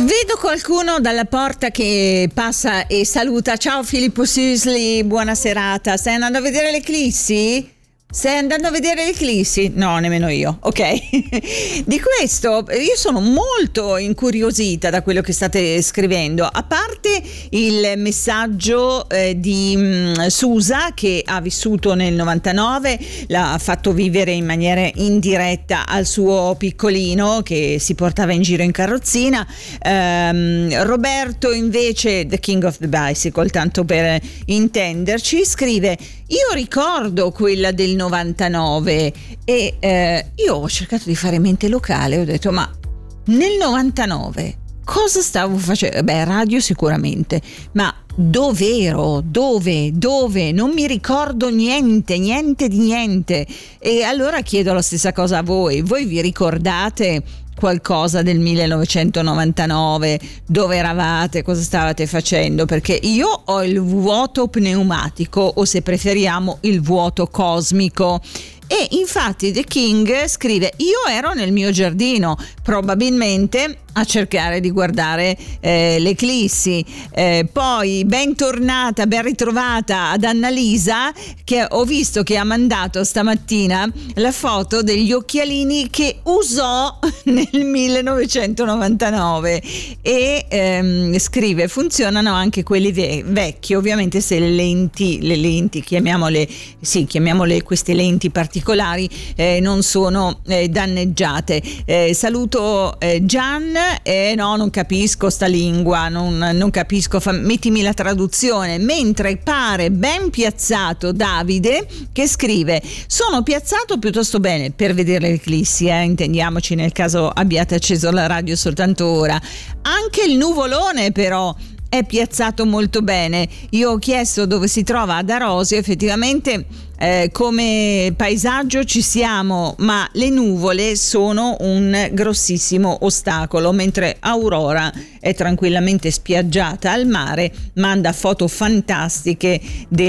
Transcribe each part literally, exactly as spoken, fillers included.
Vedo qualcuno dalla porta che passa e saluta. Ciao Filippo Sisli, buona serata. Stai andando a vedere l'eclissi? Stai andando a vedere l'eclissi? No, nemmeno io. Ok. Di questo io sono molto incuriosita da quello che state scrivendo. A parte il messaggio eh, di mh, Susa, che ha vissuto nel novantanove, l'ha fatto vivere in maniera indiretta al suo piccolino che si portava in giro in carrozzina. ehm, Roberto invece, The King of the Bicycle, tanto per intenderci, scrive: io ricordo quella del novantanove e eh, io ho cercato di fare mente locale, ho detto ma nel novantanove cosa stavo facendo? Beh, radio sicuramente, ma dov'ero? Dove? Dove? Non mi ricordo niente, niente di niente. E allora chiedo la stessa cosa a voi. Voi vi ricordate qualcosa del millenovecentonovantanove? Dove eravate? Cosa stavate facendo? Perché io ho il vuoto pneumatico, o se preferiamo il vuoto cosmico. E infatti The King scrive: io ero nel mio giardino, probabilmente a cercare di guardare eh, l'eclissi. Eh, poi bentornata, ben ritrovata ad Annalisa, che ho visto che ha mandato stamattina la foto degli occhialini che usò nel millenovecentonovantanove e ehm, scrive: funzionano anche quelli ve- vecchi, ovviamente se le lenti, le lenti chiamiamole, sì, chiamiamole queste lenti particolari eh, non sono eh, danneggiate. Eh, saluto eh, Gian. Eh no, non capisco sta lingua, non, non capisco, fa, mettimi la traduzione. Mentre pare ben piazzato Davide, che scrive: sono piazzato piuttosto bene per vedere l'eclissi, eh, intendiamoci, nel caso abbiate acceso la radio soltanto ora. Anche il nuvolone però è piazzato molto bene. Io ho chiesto dove si trova ad Arosio, effettivamente eh, come paesaggio ci siamo, ma le nuvole sono un grossissimo ostacolo, mentre Aurora è tranquillamente spiaggiata al mare, manda foto fantastiche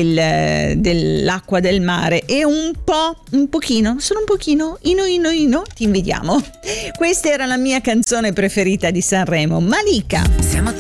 del, dell'acqua del mare e un po', un pochino, sono un pochino, ino ino ino, ti invidiamo. Questa era la mia canzone preferita di Sanremo, Malika. Siamo